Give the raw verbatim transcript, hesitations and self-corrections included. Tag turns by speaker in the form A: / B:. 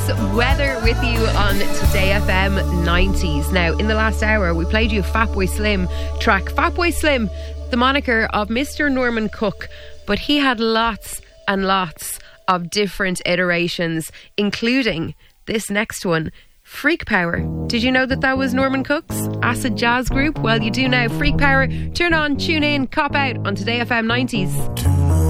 A: nineties weather with you on Today F M nineties. Now, in the last hour, we played you a Fatboy Slim track. Fatboy Slim, the moniker of Mister Norman Cook, but he had lots and lots of different iterations, including this next one, Freak Power. Did you know that that was Norman Cook's acid jazz group? Well, you do now. Freak Power, turn on, tune in, cop out on Today F M nineties.